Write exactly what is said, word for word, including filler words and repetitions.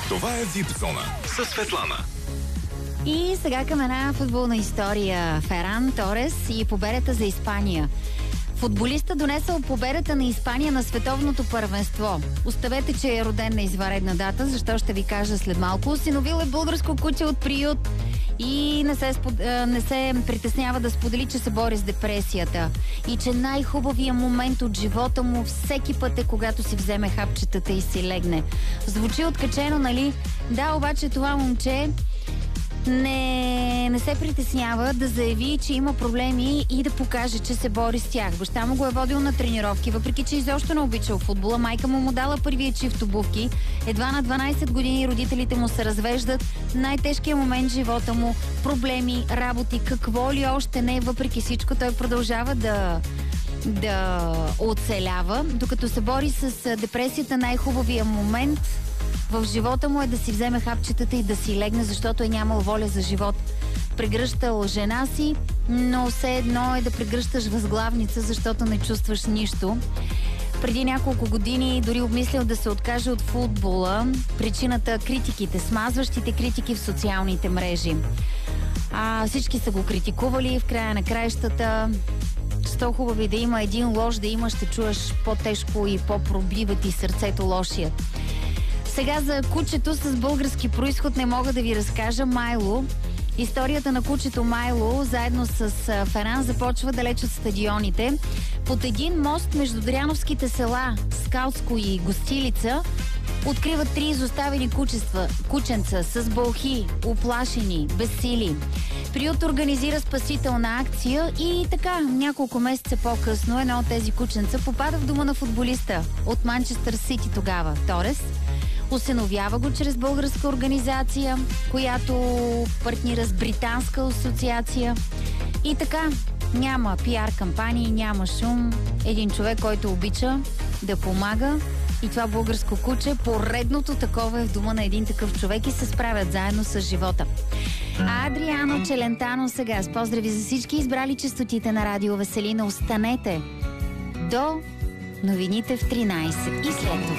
Това е Випзона със Светлана. И сега към една футболна история. Феран Торес и победата за Испания. Футболиста донесъл победата на Испания на световното първенство. Оставете, че е роден на извънредна дата, защо ще ви кажа след малко. Осиновил е българско куче от приют и не се, спод... не се притеснява да сподели, че се бори с депресията. И че най-хубавият момент от живота му всеки път е когато си вземе хапчетата и си легне. Звучи откачено, нали? Да, обаче това момче Не, не се притеснява да заяви, че има проблеми и да покаже, че се бори с тях. Баща му го е водил на тренировки, въпреки че изобщо не обичал футбола. Майка му му дала първия чифт обувки. Едва на дванайсет години родителите му се развеждат. Най-тежкият момент в живота му, проблеми, работи, какво ли още не. Въпреки всичко той продължава да... да оцелява. Докато се бори с депресията, най-хубавия момент в живота му е да си вземе хапчетата и да си легне, защото е нямал воля за живот. Прегръщал жена си, но все едно е да прегръщаш възглавница, защото не чувстваш нищо. Преди няколко години дори обмислял да се откаже от футбола. Причината критиките, смазващите критики в социалните мрежи. А, всички са го критикували, в края на краищата сто хубави да има един лош, да има, ще чуеш по-тежко и по-пробива ти сърцето лошият. Сега за кучето с български произход не мога да ви разкажа. Майло. Историята на кучето Майло заедно с Феран започва далеч от стадионите. Под един мост между дряновските села Скалско и Гостилица откриват три изоставени кучества, кученца с бълхи, уплашени, безсили. Приют организира спасителна акция и така, няколко месеца по-късно едно от тези кученца попада в дома на футболиста от Манчестър Сити тогава, Торес. Осиновява го чрез българска организация, която партнира с британска асоциация. И така, няма пиар кампании, няма шум. Един човек, който обича да помага. И това българско куче, поредното такова е в дома на един такъв човек и се справят заедно с живота. А Адриано Челентано сега с поздрави за всички избрали честотите на Радио Веселина. Останете до новините в тринайсет и след това.